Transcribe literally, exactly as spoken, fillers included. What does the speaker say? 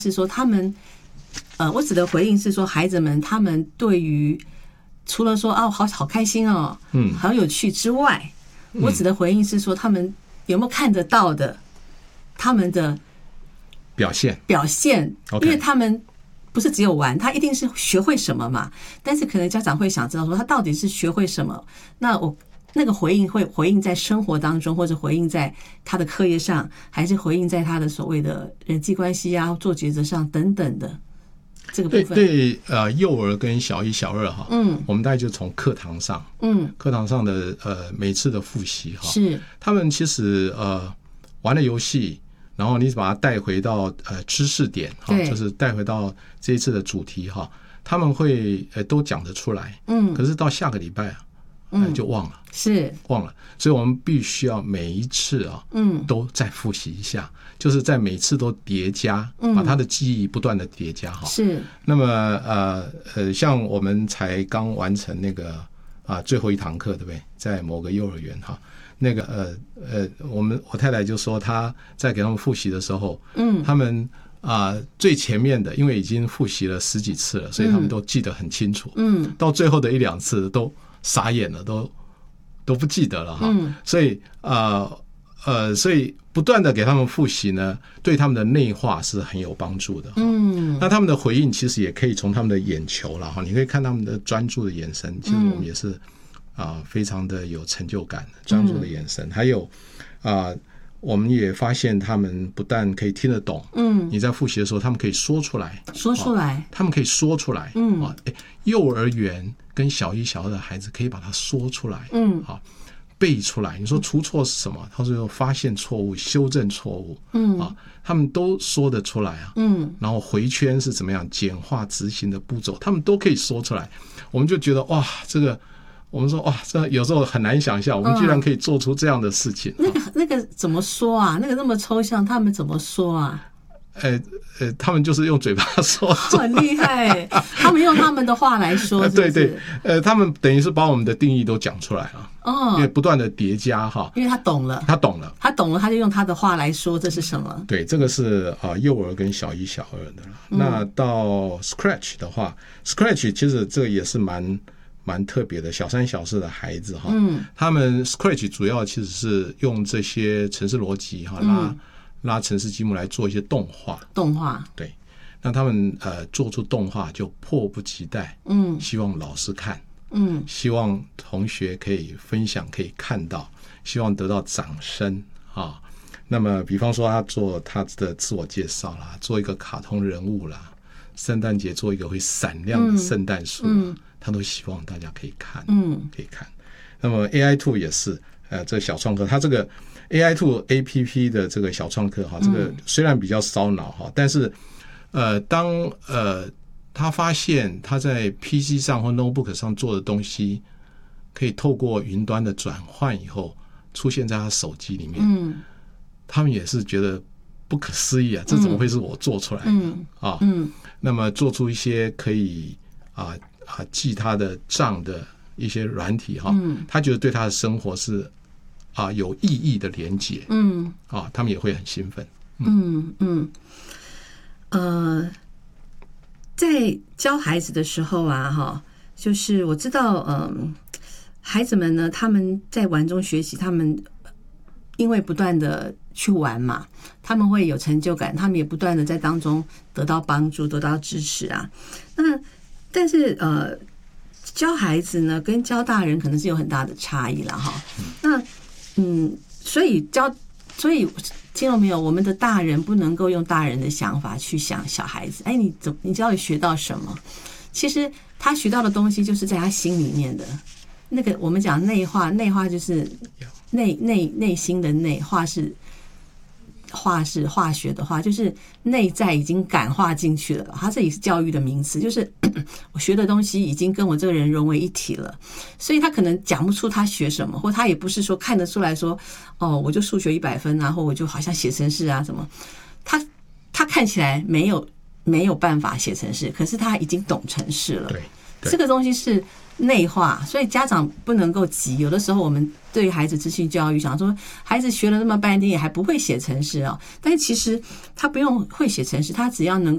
是说他们，呃，我指的回应是说孩子们他们对于除了说哦好好开心哦，嗯，好有趣之外，我指的回应是说他们有没有看得到的他们的表现表现， okay. 因为他们不是只有玩，他一定是学会什么嘛，但是可能家长会想知道说他到底是学会什么，那我那个回应会回应在生活当中，或者回应在他的课业上，还是回应在他的所谓的人际关系啊、做抉择上等等的这个部分。 对对，呃，幼儿跟小一、小二哈，嗯，我们大概就从课堂上，嗯，课堂上的呃每次的复习哈， 是他们其实呃玩了游戏，然后你把它带回到呃知识点哈，就是带回到这一次的主题哈，他们会呃都讲得出来，嗯，可是到下个礼拜啊。嗯，就忘了， 是忘了，所以我们必须要每一次啊，嗯，都再复习一下，就是在每次都叠加，嗯，把他的记忆不断的叠加哈。 是。 那么呃呃，像我们才刚完成那个啊最后一堂课，对不对？在某个幼儿园哈，那个呃呃，我们我太太就说她在给他们复习的时候，嗯，他们啊、呃、最前面的，因为已经复习了十几次了，所以他们都记得很清楚，嗯，到最后的一两次都。傻眼了，都都不记得了哈，嗯、所以呃呃，所以不断的给他们复习呢，对他们的内化是很有帮助的。嗯，那他们的回应其实也可以从他们的眼球了哈，你可以看他们的专注的眼神，其实我们也是啊、呃、非常的有成就感的专注的眼神，嗯、还有啊。呃我们也发现他们不但可以听得懂，嗯，你在复习的时候，他们可以说出来， 说出来， 哦、他们可以说出来，嗯啊，哎，幼儿园跟小一、小二的孩子可以把它说出来，嗯，好，背出来。你说出错是什么？他说发现错误、修正错误，嗯啊，他们都说得出来啊，嗯，然后回圈是怎么样简化执行的步骤，他们都可以说出来。我们就觉得哇，这个。我们说哇，这有时候很难想象，我们居然可以做出这样的事情。 嗯、那个那个怎么说啊？那个那么抽象，他们怎么说啊？ 呃呃，他们就是用嘴巴说， 很厉害。他们用他们的话来说是不是， 对对，呃，他们等于是把我们的定义都讲出来了。哦，因为不断的叠加哈， 因为他懂了， 他懂了， 他懂了，他就用他的话来说这是什么？ 对，这个是啊、呃、幼儿跟小一、小二的了。嗯、那到 Scratch 的话 ，Scratch 其实这个也是蛮。蛮特别的，小三小四的孩子哈，嗯，他们 Scratch 主要其实是用这些程式逻辑哈，拉、嗯、拉程式积木来做一些动画， 动画， 对，那他们呃做出动画就迫不及待，嗯，希望老师看，嗯，希望同学可以分享，可以看到，希望得到掌声啊。那么，比方说他做他的自我介绍啦，做一个卡通人物啦，圣诞节做一个会闪亮的圣诞树、嗯嗯，他都希望大家可以看，嗯，可以看。那么 A I two 也是，呃，这个小创客，他这个 A I two A P P 的这个小创客哈，这个虽然比较烧脑哈，但是呃，当呃他发现他在 P C 上或 Notebook 上做的东西，可以透过云端的转换以后，出现在他手机里面，嗯，他们也是觉得不可思议啊，这怎么会是我做出来的、嗯、啊？嗯，那么做出一些可以啊。啊，记他的账的一些软体哈、嗯，他觉得对他的生活是啊有意义的连结，嗯，啊，他们也会很兴奋， 嗯嗯，呃，在教孩子的时候啊，哈，就是我知道，嗯、呃，孩子们呢，他们在玩中学习，他们因为不断的去玩嘛，他们会有成就感，他们也不断的在当中得到帮助，得到支持啊，那。但是呃，教孩子呢跟教大人可能是有很大的差异了哈。那嗯，所以教，所以听到没有？我们的大人不能够用大人的想法去想小孩子。哎，你怎你到底学到什么？其实他学到的东西就是在他心里面的那个。我们讲内化，内化就是内内内心的内化是。化是化学的话，就是内在已经感化进去了。它这里是教育的名词，就是我学的东西已经跟我这个人融为一体了。所以他可能讲不出他学什么，或他也不是说看得出来说，哦，我就数学一百分啊，或我就好像写程式啊什么。他他看起来没有没有办法写程式，可是他已经懂程式了。 对， 这个东西是内化，所以家长不能够急。有的时候我们对孩子资讯教育想说，孩子学了那么半天也还不会写程式哦，但是其实他不用会写程式，他只要能